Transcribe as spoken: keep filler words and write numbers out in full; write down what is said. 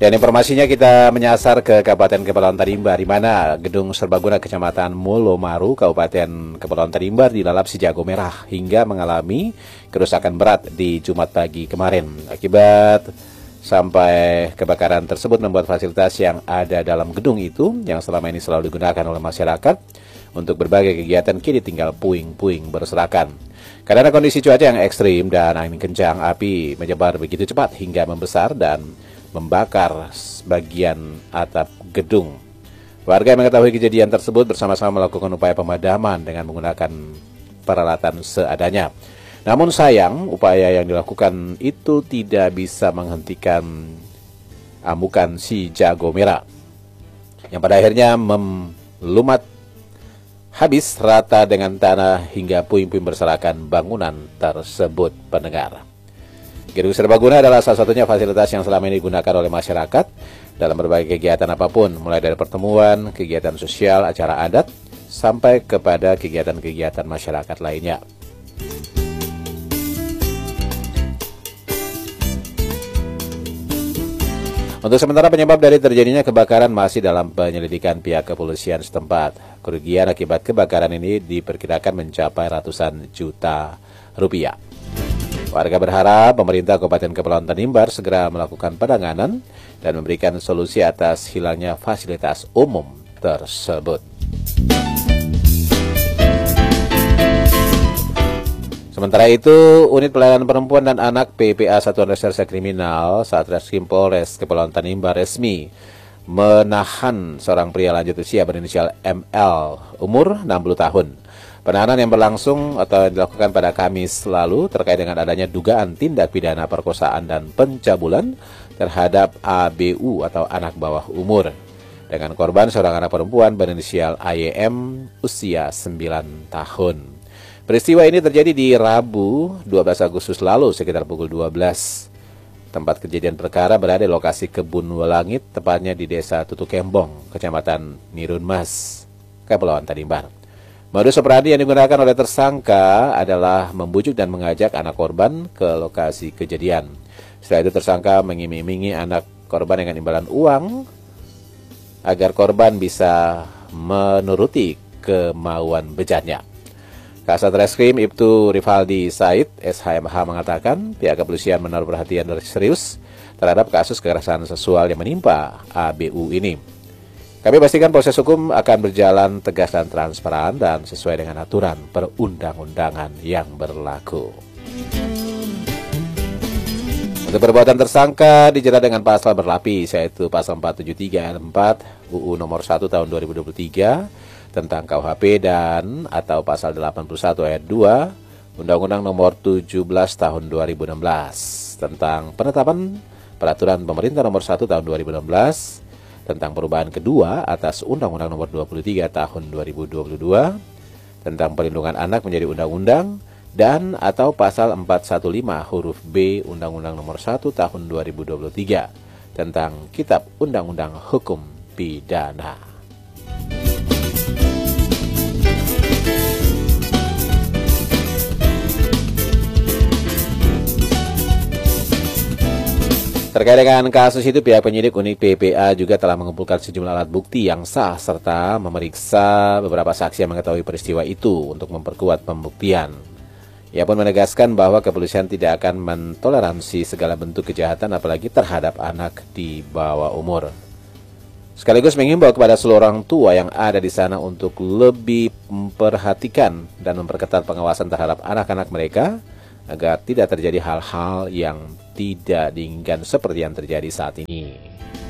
Dan informasinya kita menyasar ke Kabupaten Kepulauan Tanimbar, di mana gedung serbaguna Kecamatan Molomaru, Kabupaten Kepulauan Tanimbar dilalap si jago merah hingga mengalami kerusakan berat di Jumat pagi kemarin. Akibat sampai kebakaran tersebut membuat fasilitas yang ada dalam gedung itu yang selama ini selalu digunakan oleh masyarakat untuk berbagai kegiatan kini tinggal puing-puing berserakan. Karena kondisi cuaca yang ekstrim dan angin kencang, api menyebar begitu cepat hingga membesar dan membakar sebagian atap gedung. Warga yang mengetahui kejadian tersebut bersama-sama melakukan upaya pemadaman dengan menggunakan peralatan seadanya. Namun sayang, upaya yang dilakukan itu tidak bisa menghentikan amukan si jago merah, yang pada akhirnya melumat habis rata dengan tanah hingga puing-puing berserakan bangunan tersebut, pendengar. Gedung serbaguna adalah salah satunya fasilitas yang selama ini digunakan oleh masyarakat dalam berbagai kegiatan apapun, mulai dari pertemuan, kegiatan sosial, acara adat, sampai kepada kegiatan-kegiatan masyarakat lainnya. Untuk sementara penyebab dari terjadinya kebakaran masih dalam penyelidikan pihak kepolisian setempat. Kerugian akibat kebakaran ini diperkirakan mencapai ratusan juta rupiah. Warga berharap pemerintah Kabupaten Kepulauan Tanimbar segera melakukan penanganan dan memberikan solusi atas hilangnya fasilitas umum tersebut. Sementara itu, Unit Pelayanan Perempuan dan Anak P P A Satuan Reserse Kriminal Satreskrim Polres Kepulauan Tanimbar resmi menahan seorang pria lanjut usia berinisial M L, umur enam puluh tahun. Penahanan yang berlangsung atau dilakukan pada Kamis lalu terkait dengan adanya dugaan tindak pidana perkosaan dan pencabulan terhadap A B U atau anak bawah umur. Dengan korban seorang anak perempuan berinisial A Y M usia sembilan tahun. Peristiwa ini terjadi di Rabu dua belas Agustus lalu sekitar pukul dua belas. Tempat kejadian perkara berada di lokasi Kebun Welangit, tepatnya di Desa Tutukembong, Kecamatan Nirunmas, Kepulauan Tanimbar. Modus operandi yang digunakan oleh tersangka adalah membujuk dan mengajak anak korban ke lokasi kejadian. Setelah itu tersangka mengiming-imingi anak korban dengan imbalan uang agar korban bisa menuruti kemauan bejatnya. Kasat Reskrim Ibtu Rivaldi Said S H M H mengatakan pihak kepolisian menaruh perhatian serius terhadap kasus kekerasan seksual yang menimpa A B U ini. Kami pastikan proses hukum akan berjalan tegas dan transparan dan sesuai dengan aturan perundang-undangan yang berlaku. Untuk perbuatan tersangka dijerat dengan pasal berlapis, yaitu pasal empat tujuh tiga ayat empat U U nomor satu tahun dua ribu dua puluh tiga tentang K U H P dan atau pasal delapan puluh satu ayat dua Undang-Undang nomor tujuh belas tahun dua ribu enam belas tentang penetapan peraturan pemerintah nomor satu tahun dua ribu enam belas tentang perubahan kedua atas Undang-Undang nomor dua puluh tiga tahun dua ribu dua puluh dua tentang perlindungan anak menjadi undang-undang dan atau pasal empat satu lima huruf B Undang-Undang nomor satu tahun dua ribu dua puluh tiga tentang Kitab Undang-Undang Hukum Pidana. Terkait dengan kasus itu, pihak penyidik unit P P A juga telah mengumpulkan sejumlah alat bukti yang sah serta memeriksa beberapa saksi yang mengetahui peristiwa itu untuk memperkuat pembuktian. Ia pun menegaskan bahwa kepolisian tidak akan mentoleransi segala bentuk kejahatan apalagi terhadap anak di bawah umur. Sekaligus mengimbau kepada seluruh orang tua yang ada di sana untuk lebih memperhatikan dan memperketat pengawasan terhadap anak-anak mereka agar tidak terjadi hal-hal yang tidak diinginkan seperti yang terjadi saat ini.